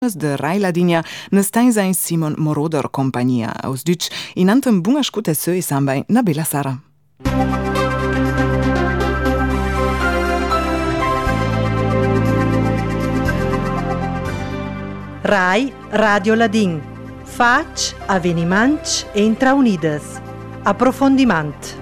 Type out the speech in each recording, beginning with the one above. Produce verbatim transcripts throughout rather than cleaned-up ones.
de Rai Ladinia ne stai sein Simon Moroder compagnia aus Deutsch in antem bunga scute söi sambai na bella Sara. Rai Radio Ladin. Fac, avveniments entra unides. Approfondiment.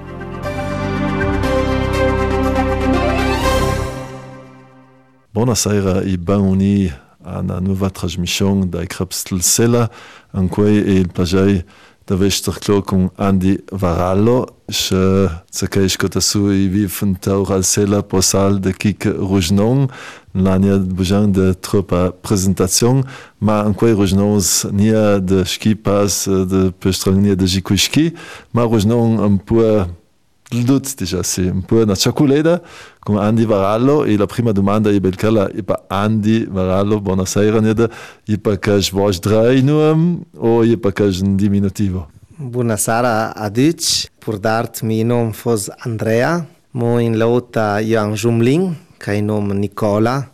Buonasera e benvenuti a una nuova trasmissione dai Crepstel Sella, in cui è il piacere di essere con Andy Varallo, che si è su e vive in Taural Sella posal de Kik Rujnon, l'anno bisogno di troppa presentazione, ma in cui Rujnon non de ski pass, de pestrania de Jikuski, ma Rujnon un po' il dut, déjà, c'est un po' una ciaculeda con Andy Varallo e la prima domanda è quella è per Andy Varallo, buonasera, è perché vuoi drei nuam o è perché è un diminutivo? Buonasera a tutti, per darti mi nome fos Andrea, mo in lauta io un jumling, che è nome Nicola,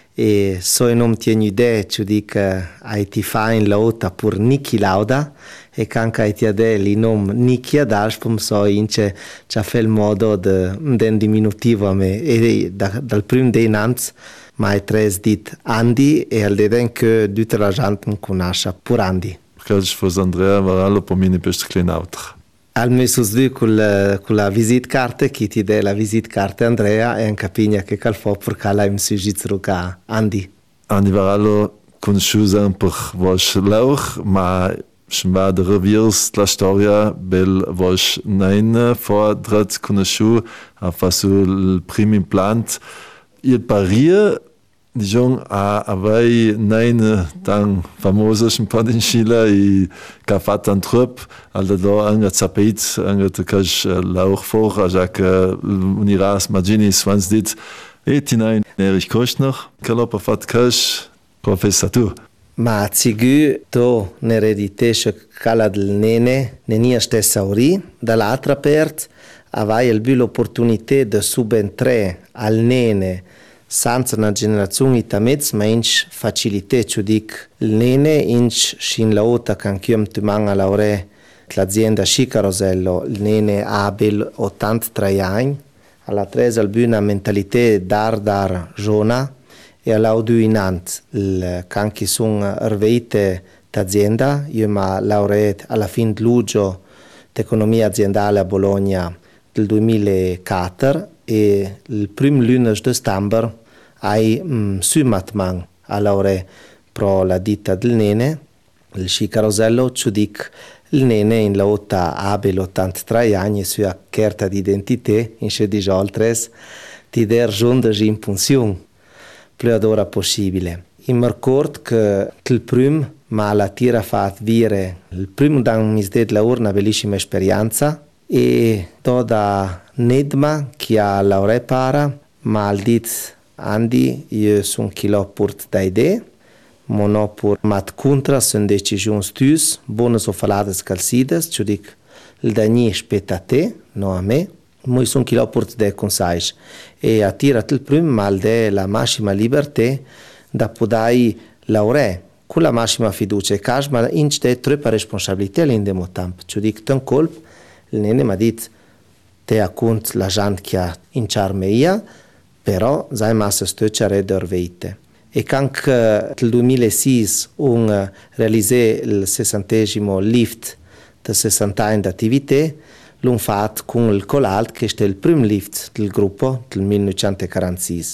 e so in nome tieni idea, ci dico che ti fa in lauta per Niki Lauda, e che anche ti ha detto il nome Niki Adash, pom so in c'è c'ha fa il modo di diminutivo a me, e da, dal primo dei nanz mai tre dit Andy, e al deden che tutta la gente mi conosce per Andy. Perché fos Andrea Varallo per me ne peste clenautre. Al messo su con la, con la visite carte, che ti dà la visite carte Andrea, e anche capigna che cal fa perché lei mi suggerisce che Andy. Andy Varallo conosciuto per vos lauch, ma va de reviers la storia bel vos nein fordrat conosciuto a fatto il primo implant. Il paria diciamo a avei nein tan famoso un po' in Scila e che ha fatto un trupp al da anche zapeit anche te cash lauch vor a che uniras magini swans dit e tinein Erich Koschner che l'ha fatto cash professa tu. Ma zigu to n'ereditesce cala del nene nenia stessa ori, dall'altra part avai il bu l'opportunità di subentrare al nene senza una generazione itamez, ma inch facilità, cioè dic il nene inch shin la ota can chiom tu manga laure l'azienda Scicarosello, il nene ha bel ottantatré anni, alla tresa al bu una mentalità dar dar giona, e all'audu inant il canchi sun arveite d'azienda, io ma laureat alla fin di luglio d'economia aziendale a Bologna del duemilaquattro e il primo lunes di settembre hai mm, sumatman a laurea pro la ditta del nene, il Scicarosello, ci dic il nene in la otta abe l'ottantatré anni e sua carta d'identità in sedici oltres ti der giunta in pensione. Più ad ora possibile. In mercord che il primo ma la tira fa dire il primo da un misdet la una bellissima esperienza e do da Nedma che ha laurea para ma al dit Andy io sono chilo purt da idee mono pur mat contra son decisioni stus bonus o falades calcides ci dic il dagni spetta a te no a me. Moi sono chi l'ho portato dei consigli e attirato il primo mal de la massima libertà da poter lavorare con la massima fiducia e caso, ma in c'è troppa responsabilità all'indemo tempo. Ci dico, ten colp, il nene mi ha detto, te a conto la gente che ha in charmeia, però sai massa stöcciare d'orveite. E anche nel duemilasei un realizzato il sessantesimo lift di sessanta anni d'attività, l'ho fatto con il Colalt, che è il primo lift del gruppo del millenovecentoquarantasei.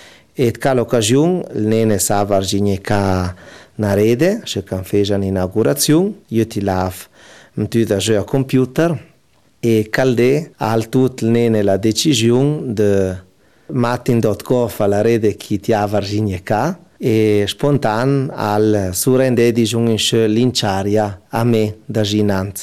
E in quell'occasione, il nene sa vargine ca una rete, che can fece un'inaugurazione, io ti lavo mettuto a giocare a computer, e calde al tutto il nene la decisione di matin punto gov alla rete che ti ha vargine ca, e spontaneo al surrende di giungere l'inciaria a me da ginante.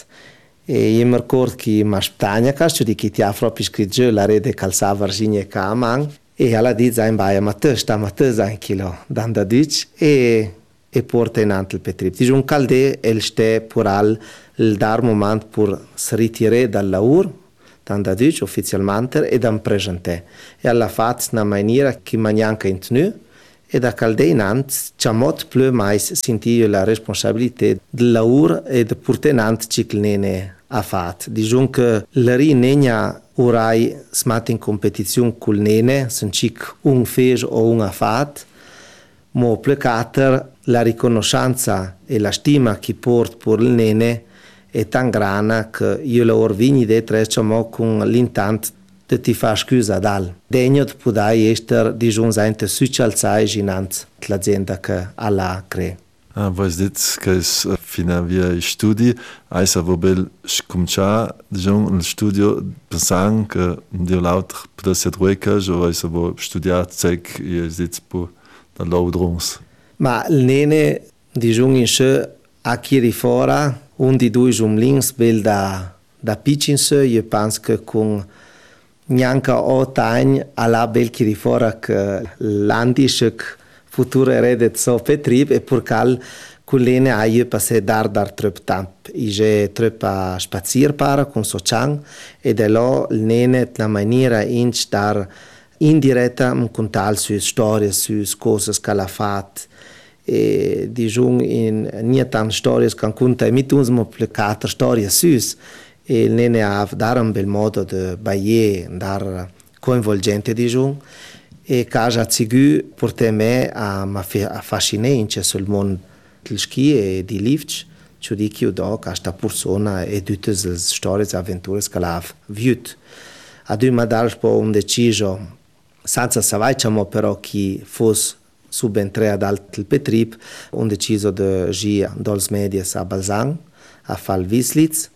E io mi ricordo che mi aspettava che di chi ti ha proprio scritto la rete calzava Virginia che a man e alla di zain baia ma te sta ma te zain chilo danda dic e e porta in ante il petrip. Dice un calde el ste per al il dar moment per si ritirare dal lavoro danda dic ufficialmente e dan presente. E alla fatto una maniera che mi neanche intenu e da caldeinant c'ha mot plö mais sentio la responsabilità del lavoro e de purtenant cic nene ha fat. Dijun che l'ari negna orai smat in competizione col nene, sen cic un fes o un ha fat, mo plecater la riconoscenza e la stima che port per il nene è tan grana che io la orvini de trecciamo con l'intant de ti fa scusa dal. Degno de pudai ester dijun zainte socialzai ginant l'azienda che alla cre. Ah, vos dit che es fina via studi, aisa vobel scumcia, dijun il studio pensang che dio lauter potesse drueca, jo aisa vo studiat sec e sit pu da laudrons. Ma il nene dijun in se a chiri fora, un di due jumlings bel da da piccin se, io penso che con neanche otto anni alla bel chiri fora che l'antisec futuro erede so petrib e pur cal con lene a io passe dar dar trup tamp. Ige trup a spazier para con so chang e de lo il nene la maniera inch dar indiretta un contal su storie, su cose che l'ha fatto. E dijun in nietan stories can conta mit uns multiplicator stories sus e il nene ha dar un bel modo de baie dar coinvolgente dijun e casa zigu porte me a ma affascine in sul mon del ski e di lift giudichi do questa persona e tutte le storie avventure che l'ha viut ad una dar po un deciso senza savaiamo però chi fosse subentrea dal Petrip, un deciso de gi dols medias a Balzang, a fal Wislitz,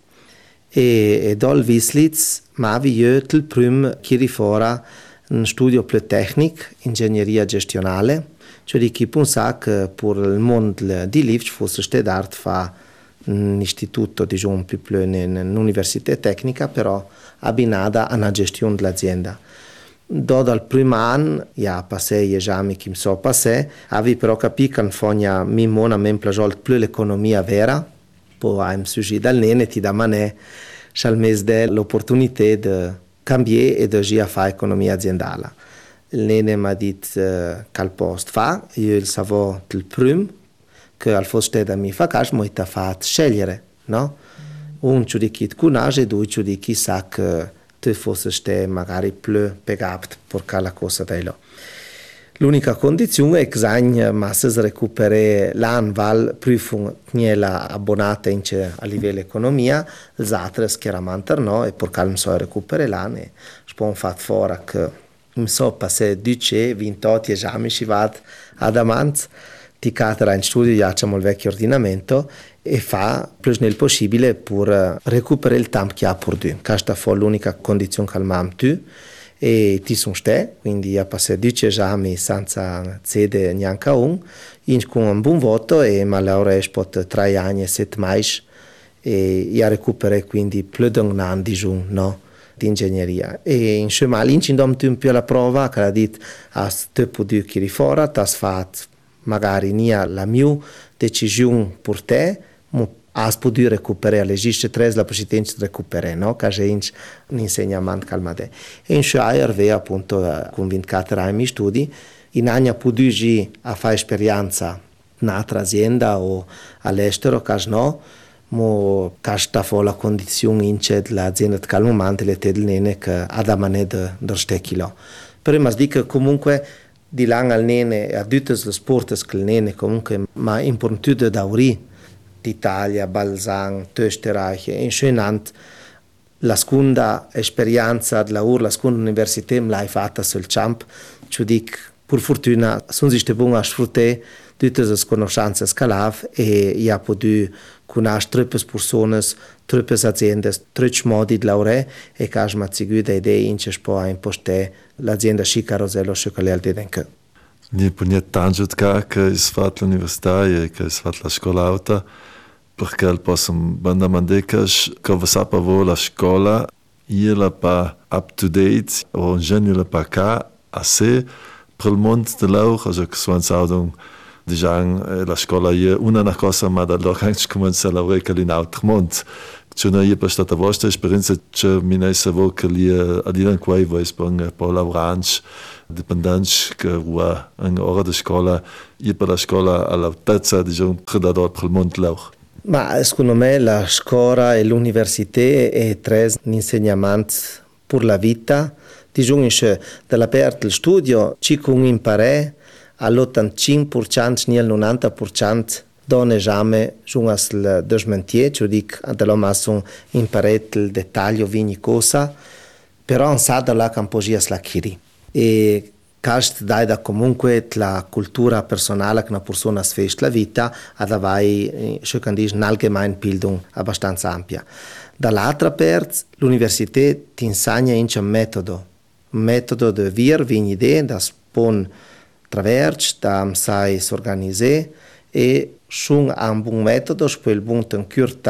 e, e dol Wislitz m'avi io il prim chiri fora un studio più tecnico, ingegneria gestionale, cioè di chi pensa che per il mondo di lift fosse stedart fa un istituto, diciamo, più più in un'università tecnica, però abbinata alla gestione dell'azienda. Do dal primo anno, ja passé gli esami che mi so passé, avevi però capito che fogna mi mona men plagiol più l'economia vera, poi am sugi dal nene ti da manè, shal mes de l'opportunità di cambiare e di gia fa economia aziendale. Il nene mi ha detto uh, che al post fa, io il savo il primo, che al foste da mi fa cash, mo ti ha fatto scegliere, no? Un giudichi conosce, due giudichi sa che te fosse ste magari più pegato per quella cosa da lo. L'unica condizione è che bisogna recuperare l'anval prüfung nella abbonata in a livello economia, gli altri chiaramente no, e per calm so recuperare l'anno. Spon fat fora che mi so passare dieci ventotto esami si va ad amanz, ti catera in studio, facciamo il vecchio ordinamento e fa più nel possibile per recuperare il tempo che ha perduto. Questa fu l'unica condizione che abbiamo tu e ti sono ste, quindi ha passato dieci esami senza cedere neanche un, con un buon voto e mi laureai per tre anni e sette mesi e ha recuperato quindi più di un anno di, giù, no, di ingegneria. E insomma all'inizio abbiamo più la prova che ha detto a te potuto chiedere fuori, ti hai fatto magari nia la mia decisione per te, ma hai potuto recuperare, l'esiste tre la possibilità di recuperare, no? Che è un insegnamento calmate. E in Shire aveva appunto convinto ai miei studi, in anni ho potuto a fare esperienza in un'altra azienda o all'estero, che no, ma questa fu la condizione in cui l'azienda di calmante le del nene che ha da manere da stecchilo. Però mi dico comunque di là al nene a tutte le sport che il nene comunque ma importante da uri d'Italia, Balzang, Österreich e in la seconda esperienza della ur, la seconda università me l'hai fatta sul camp, ci dico per fortuna sono stati buoni a sfruttare tutte le conoscenze che avevo e io ho potuto conoscere troppe persone, troppe aziende, troppi modi di lavorare e che mi ha seguito idee in cui poi impostare l'azienda Chica Rosello Chocolate Denke. Nie poniet tanto che è fatto l'università e che è fatto la scuola alta, perché posso banda mandecas che va sapere la scuola, io la pa up to date o in genere la pa ca a sé per il mondo dell'aur, also che sono stato diciamo, la scuola è una cosa, ma da allora anche comincia a lavorare in un altro mondo. C'è una per stata vostra esperienza, c'è mi sa vo che lì a dire qua voi spong po lavorants, dipendents che va in ora di scuola, io per la scuola all'altezza diciamo da dort per il mondo lauch. Ma secondo me la scuola e l'università è tre insegnamenti per la vita. Diciamo che dall'aperto il studio ci con imparare all'ottantacinque per cento e al novanta per cento donne esame giungo al desmentier, cioè dic dall'oma sono imparato il dettaglio di ogni cosa, però non sa dalla campogia la chiri. E cast dai da comunque la cultura personale che una persona sfesce la vita, ad avai, se can dice, un'allgemeine Bildung abbastanza ampia. Dall'altra parte, l'università ti insegna in un metodo, un metodo di vir, vigni idee, da spon traverso, da sai s'organizzare, e sono un buon metodo, per il buon tempo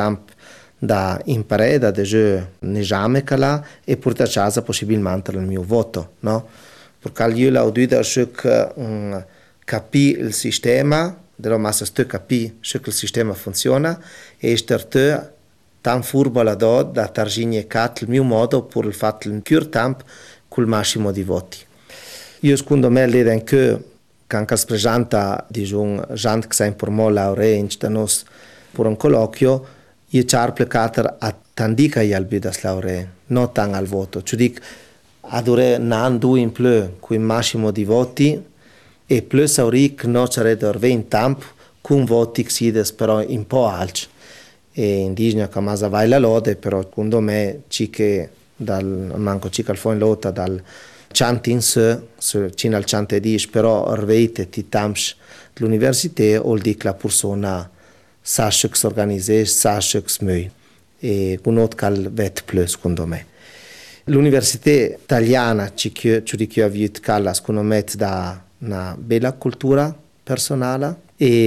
da imparare, da deje l'esame che là, e portare a casa possibilmente il mio voto, no? Perché io l'ho detto che um, capire il sistema, devo ma se capire che il sistema funziona, e stare tan furbo la do da targine cat il mio modo per il fatto il più tempo col massimo di voti. Io secondo me vedo che quando si presenta diciamo, gente che si informò laurea in Stanos per un colloquio, io ci ho applicato a tandica gli albi da laurea, non tan al voto. Cioè dico, adore nan due in più con il massimo di voti e più sauri che non sarebbero venti tempo con voti che si però un po' alti. E indigena che masa vai la lode, però secondo me ci che dal manco ci che al in lotta dal cento in sé, fino al centodieci, però orvete ti tamps l'università o di che la persona sa che si organizza, sa che si muove. E un che vet più secondo me. L'università italiana ci che ci ha avuto calla secondo me da una bella cultura personale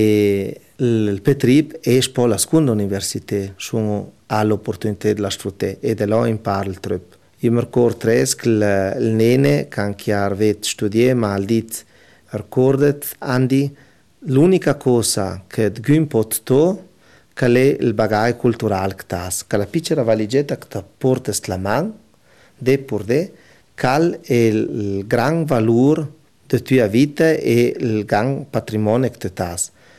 e il Petrib è poi la seconda università sono all'opportunità della sfruttare e da là impara il trup. Io mi ricordo che il nene che aveva studiato ma ha detto ricordato Andy l'unica cosa che ti può to che è il bagaglio culturale che hai, che la piccola valigetta che ti porta la mano de por de cal è il gran valore della tua vita e il gran patrimonio che tu hai.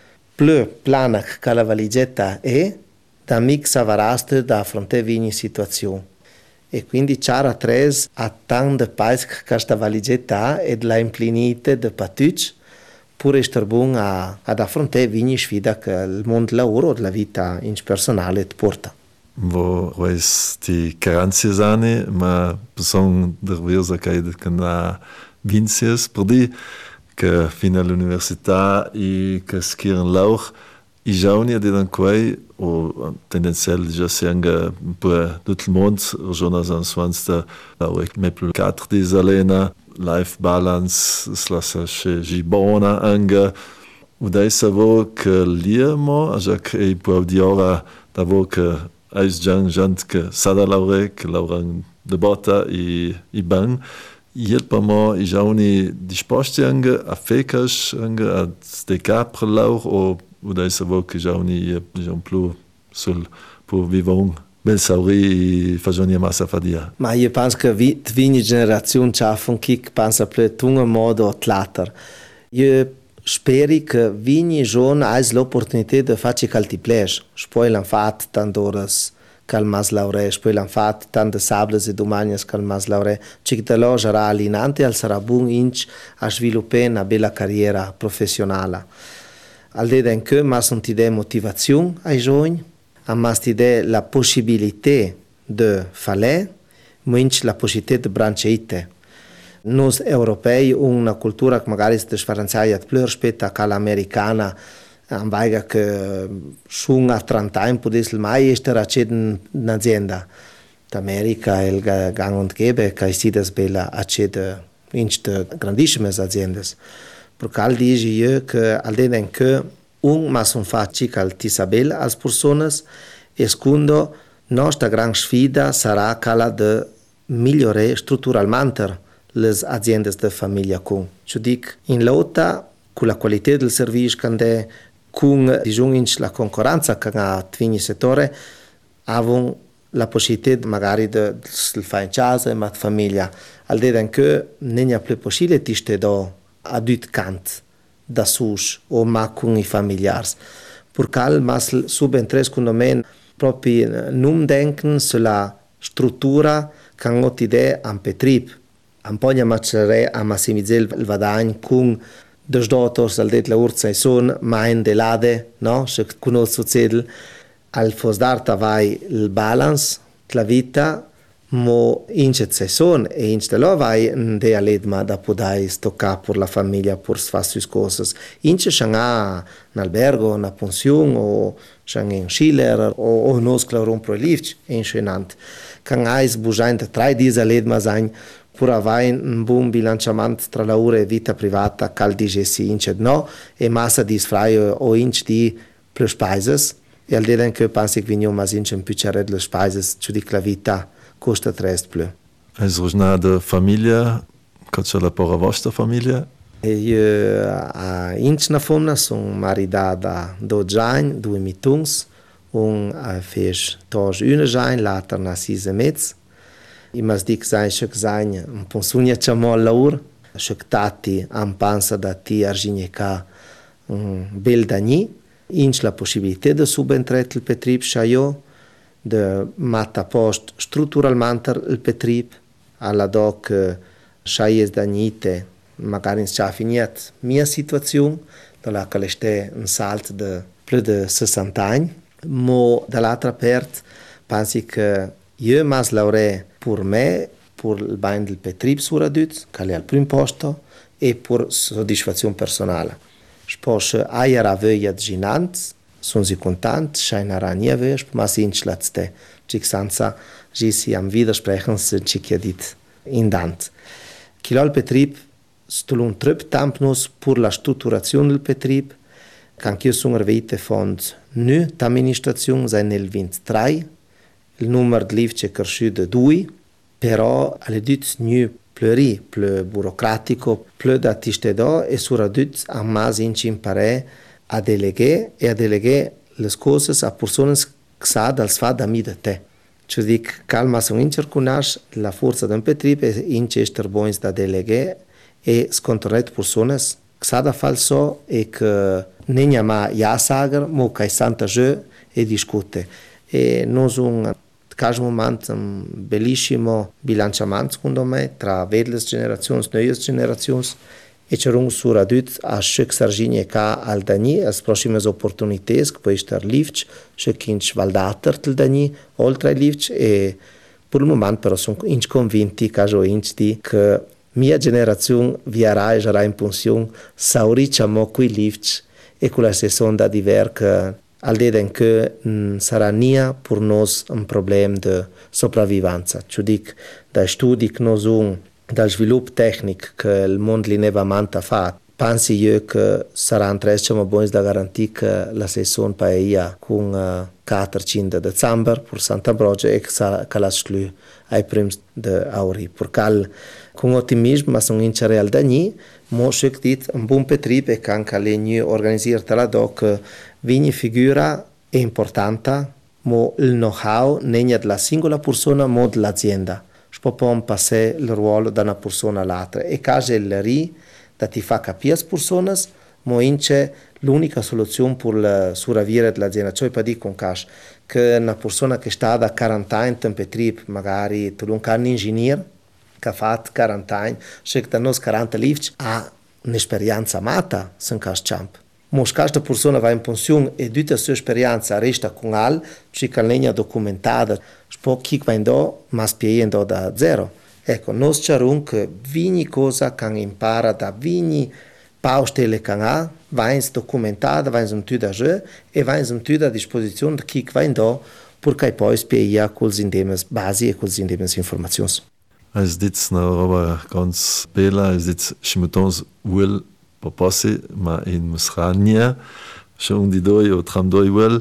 Più plana che la valigetta è, da mica savarasti da affrontare ogni situazione. E quindi c'era tre a tanti paesi che questa valigetta ha e la implinita di patucci per essere buon ad affrontare ogni sfida che il mondo del lavoro o della vita personale ti porta. Wo weiß die garanties anni, ma sono davvero che na vincies per di che fino all'università e che schieren lauch i giovani di dan quei o tendenziell già se anche per tutto il mondo giorno san swansta lauch me più quattro di salena life balance slasa che gibona anche u dai savo che liemo già che può di ora da vo che Ais Jan Jant che sa da laure che lauran de botta i i ban il pa mo i jauni disposti anche a fecas anche a ste capre laur o o da savo che jauni diciamo più sul per vivon bel sauri fagioni massa fadia. Ma io penso che vi vini generazione c'ha un kick pensa più tunga modo tlatter. Io speri che vigni giorni hai l'opportunità di fare caltiplege. Poi l'hanno fatto tante ore che il mas laurea, poi l'hanno fatto tante sabres e domani che il mas laurea. Ci che lo sarà allinante e sarà buon inch a sviluppare una bella carriera professionale. Al di là che ma sono idee motivazione ai giovani, ma idee la possibilità di fare, ma anche la possibilità di brancheare. Noi europei una cultura che magari si differenzia più rispetto a quella americana, ambaga che sono a trenta anni può essere mai essere accedere un'azienda. L'America è il gang und gäbe che si bella accedere in grandissime aziende. Perché al dice io che al di là che un ma sono facili che ti sabella alle persone e secondo nostra grande sfida sarà quella di migliorare strutturalmente le aziende di famiglia con. Cioè dico, in lotta con la qualità del servizio che con diciamo, la concorrenza che ha in settore avevano la possibilità magari di fare in casa ma famiglia al dire che non è più possibile di stare a due canti da sus o ma con i familiari perché ma subentre secondo me proprio non denken sulla struttura che hanno idea a un betrieb un po' di maccherare a massimizzare il guadagno con dos dotors al det la urza son ma in de lade no se conosco succede al fosdarta vai il balance la vita mo ince son e ince lo vai de aledma da podai stocca per la famiglia per fare sue cose ince shanga un albergo una pensione o shanga in schiller o o nos claron pro lift incenant kan ais bujaint tre dis aledma sein pur avai un buon bilanciamento tra lavoro e vita privata cal digesi ince no e massa di sfraio o ince di plus spaises e al dire che pensi che vigno mas ince un piccere le spaises ci di la vita costa trest più. È giornata famiglia, che c'è la pora vostra famiglia? E io a ince na fomna sono maridata do giain, due mitungs, un a fes toj una giain, l'altra na sise mezz. I mas dic zain shek zain un pensunia chamo laur, shek tati am pansa da ti argineca un bel dani, inch la possibilità de subentret il petrip shayo, de mata post strutturalmente il petrip, alla doc shayes danite, magari s'ha finiet mia situazione, dalla che l'este un salt de più de sessanta anni, mo dall'altra parte pensi che io mas laure per me, per il bene del petrip suradut, che è al primo posto, e per soddisfazione personale. Spoche aiera vöja ginant, sono si content, scheinara nie vöja, ma si inschlatzte, cik sanza, si am widersprechen, sind cik ja dit in dant. Kilol petrip, stulun tröp tampnus per la strutturazione del petrip, kan io sono erweite fond nu t'amministrazione sei nel ventitré, il numero di livce è cresciuto due, però alle dut nu pluri, più burocratico, più da tistedo e suradut a mas inci impare a delegare e a delegare le cose a persone che sa dal sfa da mi da te. Cioè dic, calma sono incercunash la forza d'un petrip e inci ester boins da delegare e scontorret persone che sa da falso e che ne ma ja sager, mo kai santa je e discute. E non sono caso momento un bellissimo bilanciamento secondo me tra vecchie generazioni e nuove generazioni e c'è un suradut a scegliere sargine ca al dani as prossime opportunità che può essere livc che kinch valdater del dani oltre livc e per il momento però sono inch convinti caso inch di che mia generazione viarà e sarà in pensione sauriciamo qui livc e con la seconda di ver che al dire che mm, sarà nia per noi un problema di sopravvivenza. Cioè dic, dai studi che noi abbiamo, dal sviluppo tecnico che il mondo l'inevamente fa, penso io che sarà interessante buoni da garantire che la sessione paia con uh, quattro cinque dicembre per Sant'Ambrogio e che sarà che la sclu ai primi di auri. Perché con ottimismo, ma sono in real dani, mo scek dit un buon petrip e che anche le new organizzare la doc vigni figura è importante, ma il know-how non è della singola persona, ma dell'azienda. Spopon passare il ruolo da una persona all'altra. E caso il ri da ti fa capire le persone, ma ince l'unica soluzione per la sopravvivere dell'azienda. Cioè per dire con caso che una persona che sta da quaranta anni in petrip, magari tu non un ingegnere, che ha fatto quaranta anni, se da noi quaranta livci ha un'esperienza amata, se non camp. Ma se questa persona va in pensione e tutta la sua esperienza resta con al, ci che non è documentata, può chi va in do, ma spiegando da zero. Ecco, noi c'erano che ogni cosa che impara da ogni paustelle che ha, va in documentata, va in tutti a giù e va in tutti a disposizione di chi va in do, perché poi spiega con le indemne basi e con le indemne informazioni. Es dit na roba ganz bela, es dit schmutons wel popossi, ma in musrania, schon di doi o tram doi wel,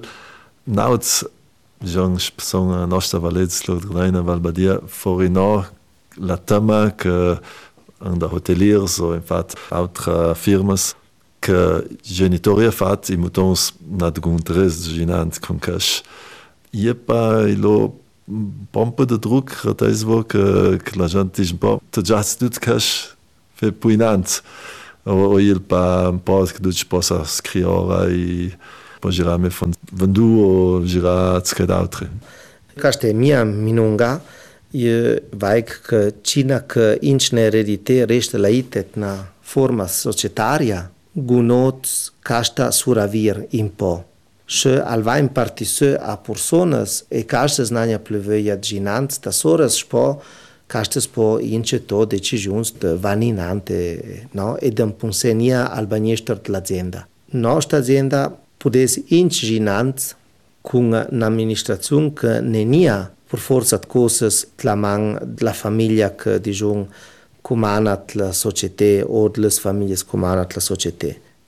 nauts, jong song nostra valets lo greina valbadia, forino la tema che an da hoteliers o in fat altre firmas che i genitori hanno fatto, i mutons non hanno interesse ginant con cash. Io pa ilo pompa de druck, ratesvo che che la gente dice un po', tu già tutto cash fe puinant. O il pa un po' che tu possa scrivere e poi girare me von vendu o girare a altri. Questa è mia minunga. Io vedo che Cina che in eredità resta la itet na forma societaria, gunots casta suravir un po'. Se alva in partisse a personas e castas nania pleveia ginants, da soras spo castas po ince to decisions de vaninante, no? E dăm punsenia albaniester l'azienda. Nostra azienda pudes ince ginants con un'amministrazione che nenia per forza de cosas la man la famiglia che dijon comanat la società o de las famiglie comanat la società.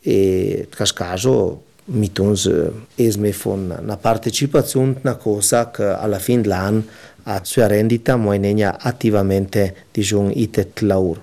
E cascajo mitons esme fon una partecipazione una cosa che alla fin dell'anno a sua rendita moinenia attivamente dijon itet laur.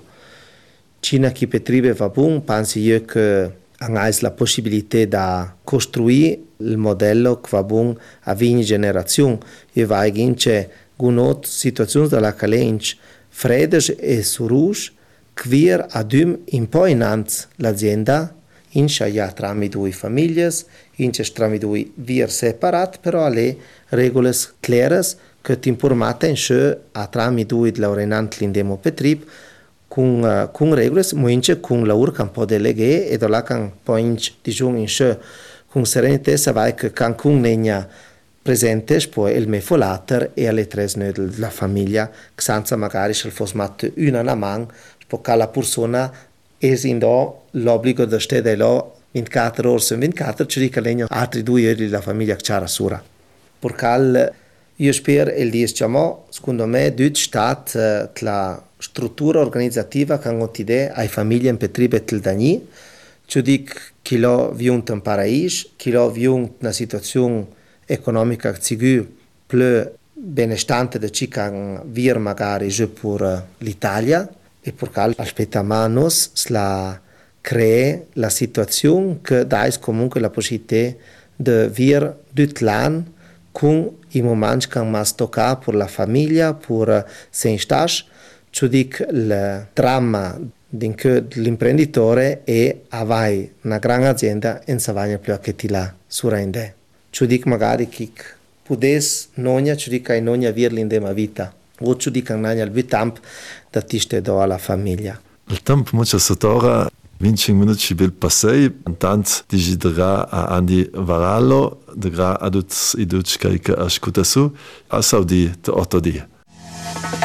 Cina chi petribe va bun, pensi io che angais la possibilità da costruire il modello che va bun a vigni generazione e va gince gunot situazioni della calench fredes e surus quir adum in poi innanzi l'azienda in ja trami due famiglie, in trami due vir separat, però alle regole chiare che ti informate in se a trami due laurenant l'indemo petrip con uh, con regole moince con lavoro che può delegare e dola kan point di giun in se con serenità sa vai che kan con negna presente poi il mefolater e alle tre nödel della famiglia senza magari se fosse mat una na man perché la persona es in do l'obbligo di stare là ventiquattro ore su ventiquattro ci dica legno altri due ore la famiglia che c'era sura perché io spero il diciamo secondo me dut stat uh, la struttura organizzativa che hanno idea ai famiglie in petribe tel dani ci dic chi lo viunt in paradis chi lo viunt una situazione economica sigur più benestante da ci can vir magari giù per l'Italia e perché aspetta manos la crea la situazione che dà comunque la possibilità di vir d'utlan con i momenti che mas tocca per la famiglia per se stas ci dic il dramma di che l'imprenditore è avai una grande azienda e non sa più a che ti la surrende ci dic magari che pudes nonia ci dic ai nonia vir l'indema vita o ci dic nanya il vitamp da tiste do alla famiglia. Il tempo mucha sotora venti minuti bil passei, intant digidera a Andi Varallo, degra adut iduc caica ascutasu, a saudi te otto di.